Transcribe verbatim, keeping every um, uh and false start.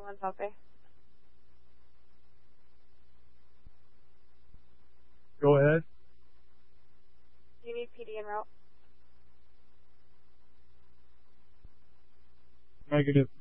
one South Bay. Go ahead. Do you need P D en route? Negative.